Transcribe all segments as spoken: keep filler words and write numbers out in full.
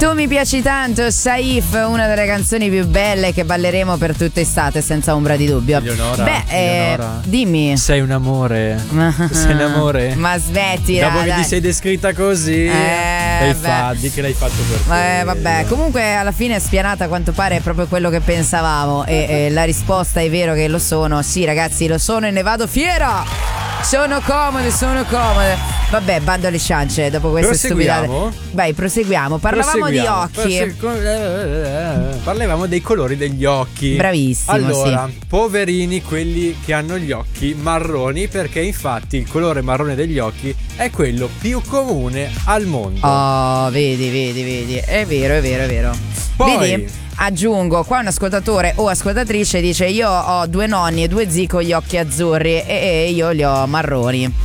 Tu mi piaci tanto, Saif, una delle canzoni più belle che balleremo per tutta estate, senza ombra di dubbio. Eleonora, Beh, Eleonora, eh, dimmi. Sei un amore. Sei un amore. Ma smetti. Dopo dai, che dai. ti sei descritta così, eh, l'hai fa, di che l'hai fatto per te. Eh, vabbè, comunque alla fine spianata a quanto pare è proprio quello che pensavamo. E, e la risposta è vero che lo sono. Sì, ragazzi, lo sono e ne vado fiera. Sono comode, sono comode. Vabbè, bando alle ciance dopo queste stupidate. Vai, proseguiamo. Parlavamo proseguiamo. di occhi. Prosegu- Parlavamo dei colori degli occhi. Bravissimo. Allora, sì. poverini quelli che hanno gli occhi marroni, perché infatti il colore marrone degli occhi è quello più comune al mondo. Oh, vedi, vedi, vedi. È vero, è vero, è vero. Poi, vedi? Aggiungo, qua un ascoltatore o ascoltatrice dice: io ho due nonni e due zii con gli occhi azzurri e, e io li ho marroni.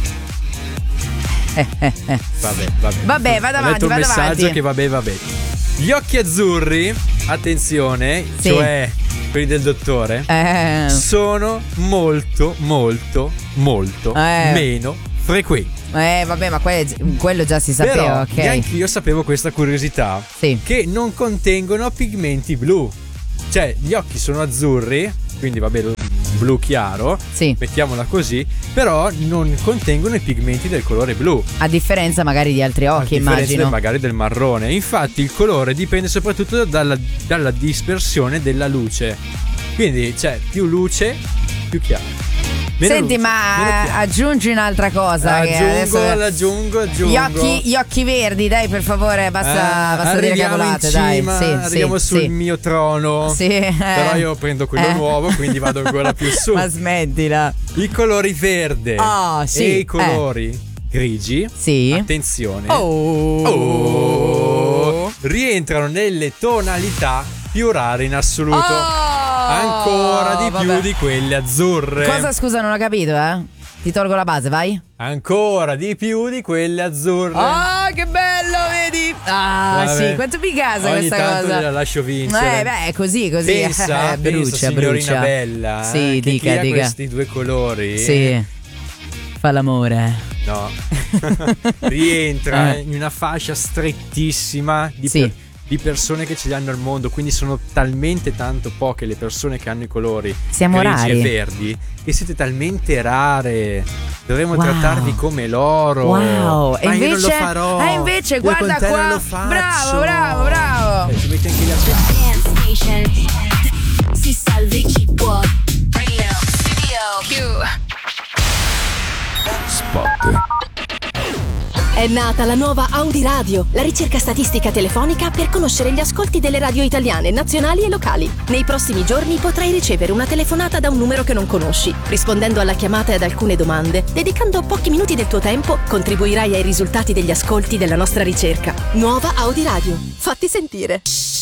Eh, eh, eh. Vabbè, vabbè. Vabbè, vado Ho avanti, letto un vado messaggio avanti. che vabbè, vabbè. Gli occhi azzurri, attenzione, Sì. cioè quelli del dottore, Eh. sono molto, molto, molto Eh. meno frequenti. Eh, vabbè, ma que- quello già si sapeva, Però ok. neanche io sapevo questa curiosità, Sì. che non contengono pigmenti blu. Cioè, gli occhi sono azzurri, quindi vabbè, blu chiaro, Sì. mettiamola così, però non contengono i pigmenti del colore blu. A differenza magari di altri A occhi, differenza immagino. del- magari del marrone. Infatti il colore dipende soprattutto dalla, dalla dispersione della luce. Quindi c'è più luce, più chiaro. Meno Senti, luce, ma meno chiaro. aggiungi un'altra cosa. che Aggiungo, adesso- l'aggiungo, aggiungo. Gli occhi, gli occhi verdi, dai, per favore, basta, Ah, basta dire arriviamo cavolate, in dai. cima, Sì, arriviamo sì, sul sì. mio trono. Sì, eh. Però io prendo quello Eh. nuovo, quindi vado ancora più su. Ma smettila. I colori verde Ah, sì, e i colori grigi, Sì. attenzione, Oh. oh, rientrano nelle tonalità più rare in assoluto. Oh. Ancora di più Vabbè. di quelle azzurre. Cosa, scusa, non ho capito, eh? Ti tolgo la base, vai. Ancora di più di quelle azzurre. Ah, che bello, vedi? Ah, Vabbè. sì, quanto mi casa Ogni questa tanto cosa. gliela lascio vincere. Eh, beh, è così, così. Pensa, eh, pensa, brucia, signorina brucia. bella, Sì, eh, che dica, chi ha dica. questi due colori, Sì. Fa l'amore. no, rientra Eh. in una fascia strettissima di, Sì. per- di persone che ce li hanno al mondo, quindi sono talmente tanto poche le persone che hanno i colori Siamo grigi rari. e verdi che siete talmente rare. Dovremmo Wow. trattarvi come l'oro. Wow. Ma E invece, io non lo farò. eh, invece Io guarda con te qua. non lo faccio. Bravo, bravo, bravo. Eh, ci metti anche gli altri. Dance Nation. Si salvi chi può. Spot. È nata la nuova Audi Radio, la ricerca statistica telefonica per conoscere gli ascolti delle radio italiane, nazionali e locali. Nei prossimi giorni potrai ricevere una telefonata da un numero che non conosci. Rispondendo alla chiamata e ad alcune domande, dedicando pochi minuti del tuo tempo, contribuirai ai risultati degli ascolti della nostra ricerca. Nuova Audi Radio. Fatti sentire.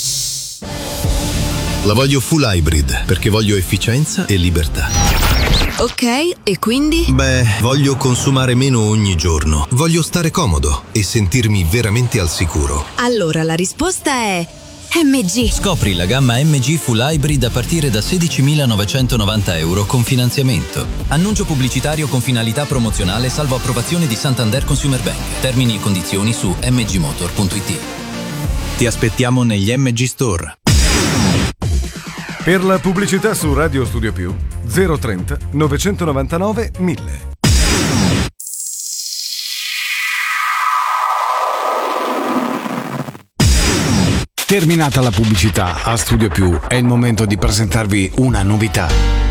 La voglio full hybrid perché voglio efficienza e libertà. Ok, e quindi? Beh, voglio consumare meno ogni giorno. Voglio stare comodo e sentirmi veramente al sicuro. Allora la risposta è M G. Scopri la gamma M G Full Hybrid a partire da sedicimilanovecentonovanta euro con finanziamento. Annuncio pubblicitario con finalità promozionale salvo approvazione di Santander Consumer Bank. Termini e condizioni su m g motor punto i t. Ti aspettiamo negli M G Store. Per la pubblicità su Radio Studio Più zero trenta novecentonovantanove mille. Terminata la pubblicità, a Studio Più è il momento di presentarvi una novità.